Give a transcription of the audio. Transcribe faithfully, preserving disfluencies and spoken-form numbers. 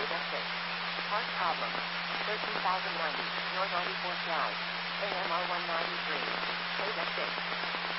Omega six. Part problem. thirteen thousand ninety, North ninety-fourth Drive. A M R one ninety-three. Omega six.